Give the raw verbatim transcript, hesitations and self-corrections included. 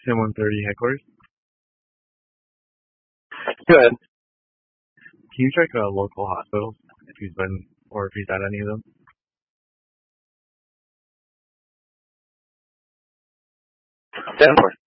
Tim one thirty headquarters. Go ahead. Can you check uh, local hospitals if he's been or if he's at any of them? ten four.